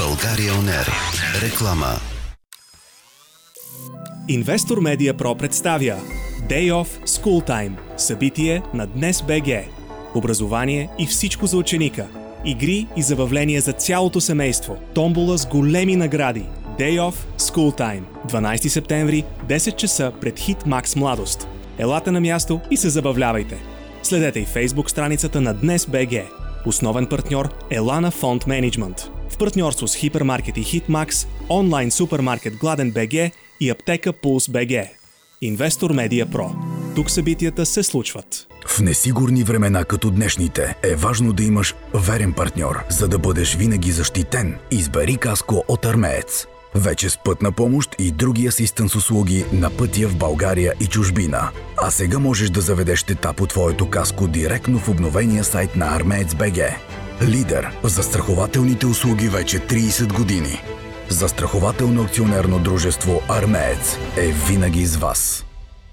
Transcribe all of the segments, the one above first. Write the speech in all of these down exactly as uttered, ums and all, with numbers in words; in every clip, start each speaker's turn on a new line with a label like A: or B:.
A: България Он Ер. Реклама.
B: Инвестор Медиа Про представя Day Off School Time. Събитие на Днес БГ. Образование и всичко за ученика. Игри и забавления за цялото семейство. Томбола с големи награди. Day Off School Time. дванайсети септември, десет часа пред Хит Макс Младост. Елате на място и се забавлявайте. Следете и Фейсбук страницата на Днес БГ. Основен партньор Елана Фонд Менеджмент. В партньорство с хипермаркет и Хитмакс, онлайн супермаркет Гладен БГ и аптека Пулс БГ. Инвестор Медиа Про. Тук събитията се случват.
C: В несигурни времена като днешните е важно да имаш верен партньор, за да бъдеш винаги защитен. Избери Каско от Армеец. Вече с пътна помощ и други асистенс услуги на пътя в България и чужбина. А сега можеш да заведеш тета по твоето Каско директно в обновения сайт на Армеец БГ. Лидер в застрахователните услуги вече трийсет години. Застрахователно акционерно дружество Армеец е винаги с вас.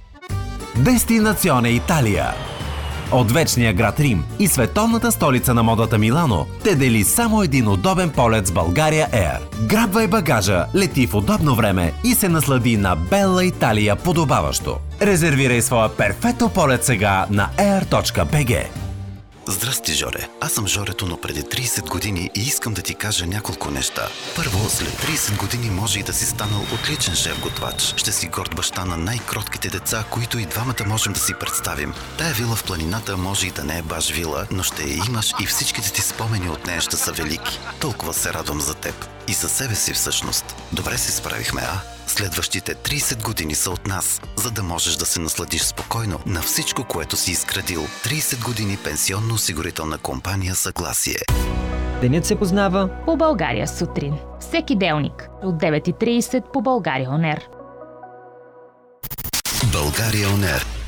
D: Дестинационе Италия. От вечния град Рим и световната столица на модата Милано те дели само един удобен полет с България Ер. Грабвай багажа, лети в удобно време и се наслади на Белла Италия подобаващо. Резервирай своя перфекто полет сега на ер точка би джи.
A: Здрасти, Жоре. Аз съм Жорето, но преди трийсет години и искам да ти кажа няколко неща. Първо, след трийсет години може и да си станал отличен шеф-готвач. Ще си горд баща на най-кротките деца, които и двамата можем да си представим. Тая вила в планината може и да не е баш вила, но ще я имаш и всичките ти спомени от нея ще са велики. Толкова се радвам за теб. И за себе си всъщност. Добре се справихме, а? Следващите трийсет години са от нас, за да можеш да се насладиш спокойно на всичко, което си изградил. трийсет години пенсионно-осигурителна компания Съгласие.
E: Денят се познава
F: по България сутрин. Всеки делник от девет и трийсет по България Он Ер.
A: България Он Ер.